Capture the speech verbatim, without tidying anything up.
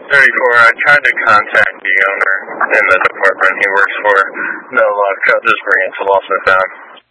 thirty-four, I tried to contact the owner in the department he works for. No luck. I'll just bring it to Lost and Found.